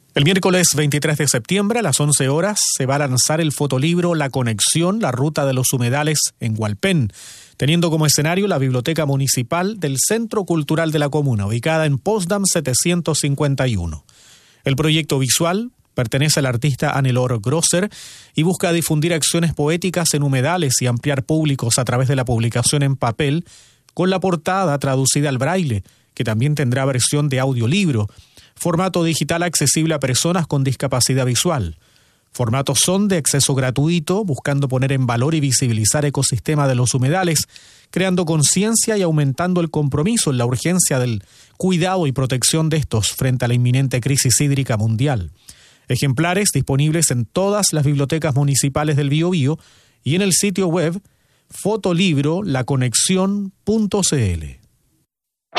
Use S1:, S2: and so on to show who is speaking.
S1: El miércoles 23 de septiembre a las 11 horas se va a lanzar el fotolibro La Conexión, la ruta de los humedales en Hualpén, teniendo como escenario la Biblioteca Municipal del Centro Cultural de la Comuna, ubicada en Potsdam 751. El proyecto visual pertenece al artista Anelor Grosser y busca difundir acciones poéticas en humedales y ampliar públicos a través de la publicación en papel, con la portada traducida al braille, que también tendrá versión de audiolibro, formato digital accesible a personas con discapacidad visual. Formatos son de acceso gratuito, buscando poner en valor y visibilizar el ecosistema de los humedales, creando conciencia y aumentando el compromiso en la urgencia del cuidado y protección de estos frente a la inminente crisis hídrica mundial. Ejemplares disponibles en todas las bibliotecas municipales del Biobío y en el sitio web fotolibrolaconexion.cl.